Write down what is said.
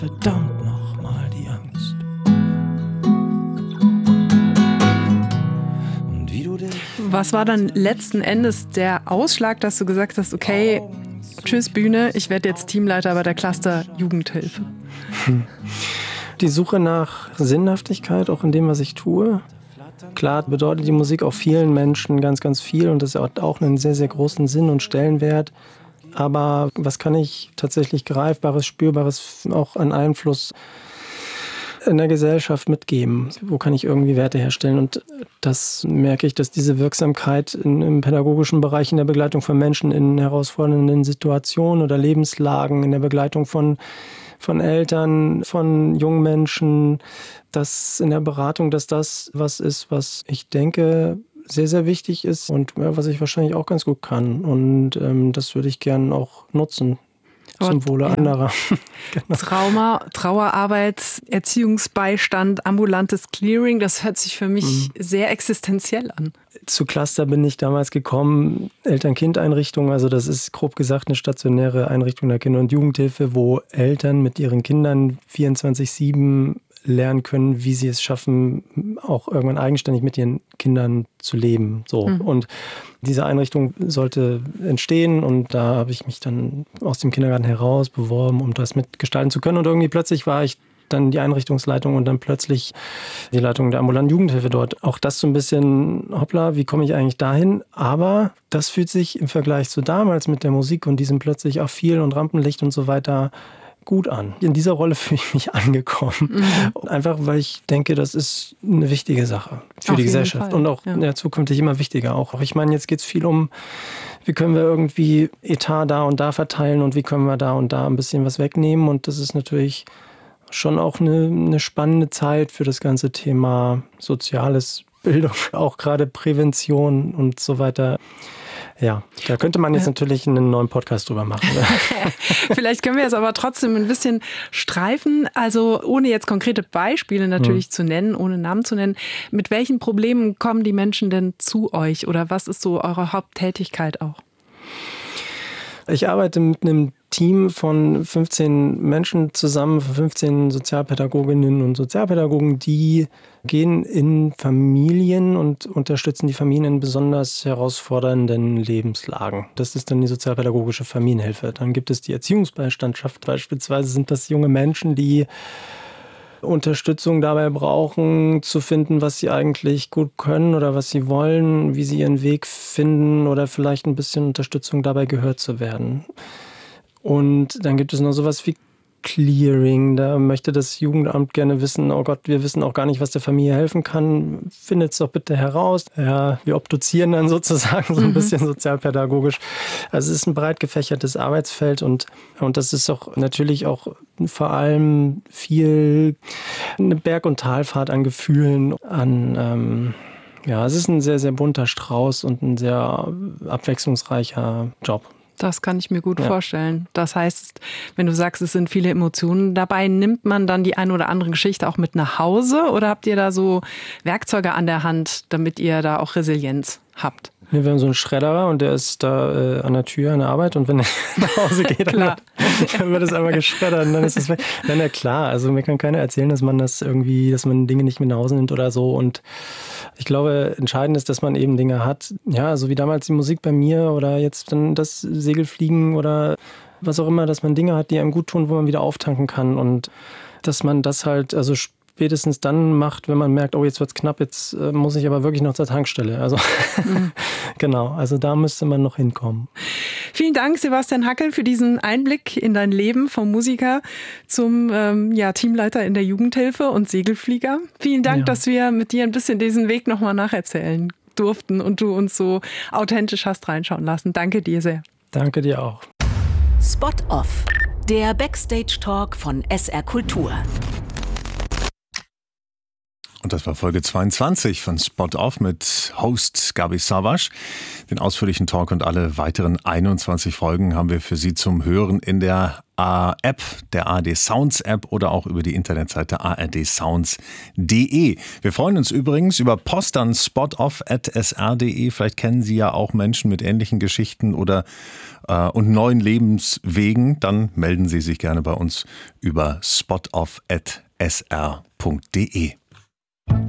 Verdammt nochmal die Angst. Und wie du dich. Was war dann letzten Endes der Ausschlag, dass du gesagt hast, okay, tschüss Bühne, ich werde jetzt Teamleiter bei der Cluster Jugendhilfe? Die Suche nach Sinnhaftigkeit, auch in dem, was ich tue. Klar bedeutet die Musik auch vielen Menschen ganz, ganz viel und das hat auch einen sehr, sehr großen Sinn und Stellenwert. Aber was kann ich tatsächlich Greifbares, Spürbares auch an Einfluss in der Gesellschaft mitgeben? Wo kann ich irgendwie Werte herstellen? Und das merke ich, dass diese Wirksamkeit im pädagogischen Bereich, in der Begleitung von Menschen in herausfordernden Situationen oder Lebenslagen, in der Begleitung von Eltern, von jungen Menschen, dass in der Beratung, dass das was ist, was ich denke, sehr, sehr wichtig ist und was ich wahrscheinlich auch ganz gut kann. Und das würde ich gerne auch nutzen. Zum Wohle anderer. Genau. Trauerarbeit, Erziehungsbeistand, ambulantes Clearing, das hört sich für mich sehr existenziell an. Zu Cluster bin ich damals gekommen, Eltern-Kind-Einrichtung, also das ist grob gesagt eine stationäre Einrichtung der Kinder- und Jugendhilfe, wo Eltern mit ihren Kindern 24/7 lernen können, wie sie es schaffen, auch irgendwann eigenständig mit ihren Kindern zu leben. So. Und diese Einrichtung sollte entstehen und da habe ich mich dann aus dem Kindergarten heraus beworben, um das mitgestalten zu können. Und irgendwie plötzlich war ich dann die Einrichtungsleitung und dann plötzlich die Leitung der ambulanten Jugendhilfe dort. Auch das so ein bisschen, hoppla, wie komme ich eigentlich dahin? Aber das fühlt sich im Vergleich zu damals mit der Musik und diesem plötzlich auch viel und Rampenlicht und so weiter gut an. In dieser Rolle fühle ich mich angekommen. Einfach, weil ich denke, das ist eine wichtige Sache für die Gesellschaft und auch zukünftig immer wichtiger. Auch ich meine, jetzt geht es viel um, wie können wir irgendwie Etat da und da verteilen und wie können wir da und da ein bisschen was wegnehmen. Und das ist natürlich schon auch eine spannende Zeit für das ganze Thema Soziales, Bildung, auch gerade Prävention und so weiter. Ja, da könnte man jetzt natürlich einen neuen Podcast drüber machen. Vielleicht können wir es aber trotzdem ein bisschen streifen. Also ohne jetzt konkrete Beispiele natürlich zu nennen, ohne Namen zu nennen. Mit welchen Problemen kommen die Menschen denn zu euch? Oder was ist so eure Haupttätigkeit auch? Ich arbeite mit einem Team von 15 Menschen zusammen, 15 Sozialpädagoginnen und Sozialpädagogen, die gehen in Familien und unterstützen die Familien in besonders herausfordernden Lebenslagen. Das ist dann die sozialpädagogische Familienhilfe. Dann gibt es die Erziehungsbeistandschaft. Beispielsweise sind das junge Menschen, die Unterstützung dabei brauchen, zu finden, was sie eigentlich gut können oder was sie wollen, wie sie ihren Weg finden oder vielleicht ein bisschen Unterstützung dabei gehört zu werden. Und dann gibt es noch sowas wie Clearing. Da möchte das Jugendamt gerne wissen, oh Gott, wir wissen auch gar nicht, was der Familie helfen kann. Findet es doch bitte heraus. Ja, wir obduzieren dann sozusagen so ein bisschen sozialpädagogisch. Also es ist ein breit gefächertes Arbeitsfeld und das ist auch natürlich auch vor allem viel eine Berg- und Talfahrt an Gefühlen, es ist ein sehr, sehr bunter Strauß und ein sehr abwechslungsreicher Job. Das kann ich mir gut vorstellen. Das heißt, wenn du sagst, es sind viele Emotionen dabei, nimmt man dann die eine oder andere Geschichte auch mit nach Hause oder habt ihr da so Werkzeuge an der Hand, damit ihr da auch Resilienz habt? Wir haben so einen Schredderer und der ist da an der Tür an der Arbeit und wenn er nach Hause geht, dann wird es einmal geschreddert und dann ist es weg. Nein, ja klar, also mir kann keiner erzählen, dass man Dinge nicht mit nach Hause nimmt oder so und ich glaube, entscheidend ist, dass man eben Dinge hat, ja, so wie damals die Musik bei mir oder jetzt dann das Segelfliegen oder was auch immer, dass man Dinge hat, die einem gut tun, wo man wieder auftanken kann und dass man das halt, also spätestens dann macht, wenn man merkt, oh, jetzt wird's knapp, jetzt muss ich aber wirklich noch zur Tankstelle. Also genau, also da müsste man noch hinkommen. Vielen Dank, Sebastian Hackel, für diesen Einblick in dein Leben vom Musiker zum Teamleiter in der Jugendhilfe und Segelflieger. Vielen Dank, dass wir mit dir ein bisschen diesen Weg nochmal nacherzählen durften und du uns so authentisch hast reinschauen lassen. Danke dir sehr. Danke dir auch. Spot Off, der Backstage-Talk von SR Kultur. Und das war Folge 22 von Spot Off mit Host Gabi Savas. Den ausführlichen Talk und alle weiteren 21 Folgen haben wir für Sie zum Hören in der App, der ARD Sounds App oder auch über die Internetseite ardsounds.de. Wir freuen uns übrigens über Post an spotoff@sr.de. Vielleicht kennen Sie ja auch Menschen mit ähnlichen Geschichten oder und neuen Lebenswegen. Dann melden Sie sich gerne bei uns über spotoff@sr.de.